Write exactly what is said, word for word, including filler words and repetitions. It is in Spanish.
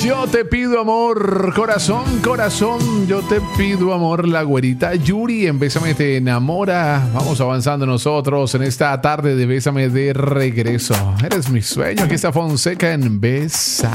Yo te pido amor, corazón, corazón. Yo te pido amor, la güerita Yuri en Bésame te enamora. Vamos avanzando nosotros en esta tarde de Bésame de regreso. Eres mi sueño. Aquí está Fonseca en Besa.